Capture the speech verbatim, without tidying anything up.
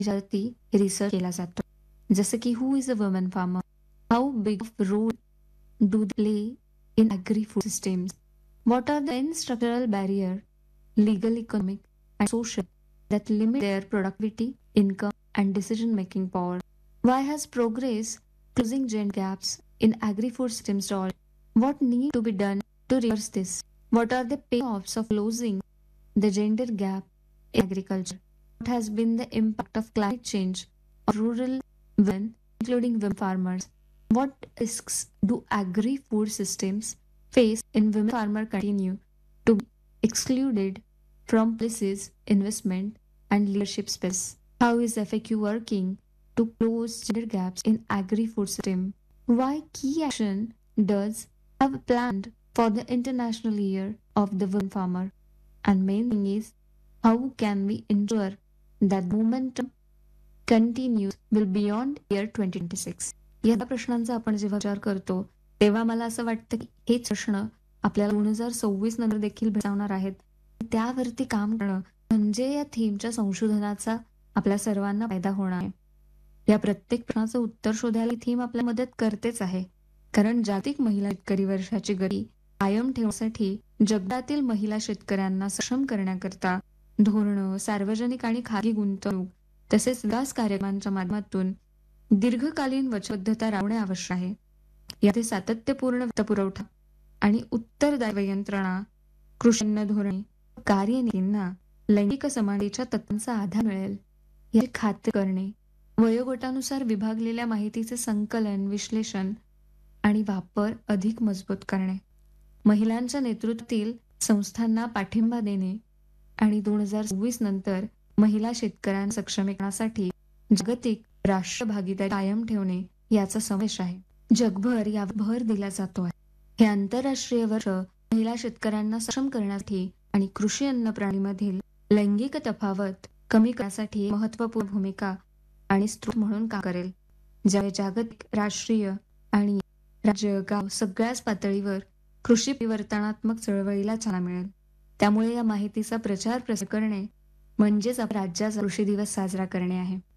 याच्यावरती रिसर्च केला जातो. जसं की who is a woman farmer, how big of role do they play in agree food systems, what R the ten structural barrier, legal, economic, and social that limit their productivity, income, and decision making power. Why has progress closing gender gaps in agri food systems stalled? What needs to be done to reverse this? What are the payoffs of closing the gender gap in agriculture? What has been the impact of climate change on rural women, including women farmers? What risks do agri food systems face in women farmer continue to be excluded from policies, investment, and leadership space? How is F A Q working to close gender gaps in agri-food system? Why key action does have planned for the International Year of the Women Farmer? And main thing is, how can we ensure that momentum continues will beyond year twenty twenty-six? या प्रश्नांचा आपण जेव्हा विचार करतो तेव्हा मला असं वाटतं की हेच प्रश्न आपल्याला दोन हजार सव्वीस नंतर देखील भेटवणार आहेत. त्यावरती काम करणं म्हणजे या थीमच्या संशोधनाचा आपल्या सर्वांना फायदा होणार आहे. या प्रत्येक प्रश्नाचं उत्तर शोधायला थीम आपल्या मदत करतेच आहे. कारण जागतिक महिला शेतकरी वर्षाची गती कायम ठेवण्यासाठी जगातील महिला शेतकऱ्यांना सक्षम करण्याकरता धोरणं, सार्वजनिक आणि खाजगी गुंतवणूक तसेच विकास कार्यक्रमांच्या माध्यमातून दीर्घकालीन वचनबद्धता राखणे आवश्यक आहे. यामध्ये सातत्यपूर्ण वित्तपुरवठा आणि उत्तरदायित्व यंत्रणा, कृषी धोरणे, कार्यनीतींना लैंगिक समानतेच्या तत्वांचा आधार मिळेल याची खात्री करणे, वयोगटानुसार विभागलेल्या माहितीचे संकलन, विश्लेषण आणि वापर अधिक मजबूत करणे, महिलांच्या नेतृत्वातील संस्थांना पाठिंबा देणे आणि दोन हजार सव्वीस नंतर महिला शेतकऱ्यांना सक्षमीकरणासाठी जागतिक राष्ट्र भागीदारी कायम ठेवणे याचा समावेश आहे. जगभर यावर भर दिला जातो आहे. हे आंतरराष्ट्रीय वर्ष महिला शेतकऱ्यांना सक्षम करण्यासाठी आणि कृषी अन्न प्रणालीमधील लैंगिक तफावत कमी करण्यासाठी महत्वपूर्ण भूमिका आणि स्त्रोत म्हणून काम करेल. ज्यावेळी जागतिक, राष्ट्रीय आणि राज्य, गाव सगळ्याच पातळीवर कृषी परिवर्तनात्मक चळवळीला चालना मिळेल. त्यामुळे या माहितीचा प्रचार प्रसार करणे म्हणजेच आपल्या राज्याचा कृषी दिवस साजरा करणे आहे.